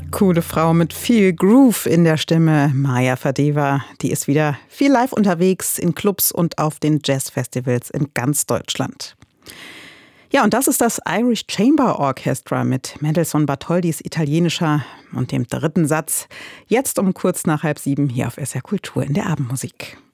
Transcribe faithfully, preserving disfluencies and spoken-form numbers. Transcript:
Coole Frau mit viel Groove in der Stimme, Maja Fadeva. Die ist wieder viel live unterwegs in Clubs und auf den Jazzfestivals in ganz Deutschland. Ja, und das ist das Irish Chamber Orchestra mit Mendelssohn Bartholdis italienischer und dem dritten Satz. Jetzt um kurz nach halb sieben hier auf S R Kultur in der Abendmusik.